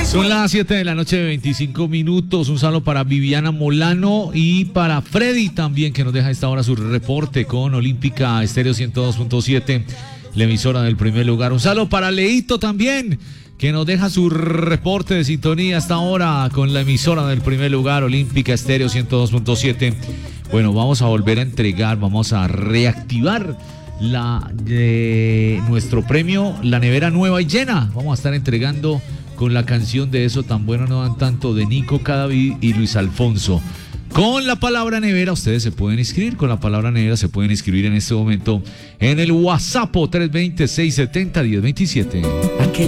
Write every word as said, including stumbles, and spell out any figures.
Son las siete de la noche de veinticinco minutos. Un saludo para Viviana Molano y para Freddy también, que nos deja a esta hora su reporte con Olímpica Estéreo ciento dos punto siete, la emisora del primer lugar. Un saludo para Leito también, que nos deja su reporte de sintonía hasta ahora con la emisora del primer lugar, Olímpica Estéreo ciento dos punto siete. Bueno, vamos a volver a entregar, vamos a reactivar la de nuestro premio, la nevera nueva y llena. Vamos a estar entregando con la canción de Eso tan bueno no dan tanto, de Nico Cadavid y Luis Alfonso. Con la palabra nevera ustedes se pueden inscribir, con la palabra nevera se pueden inscribir en este momento en el WhatsApp tres dos cero, seis siete cero, uno cero dos siete.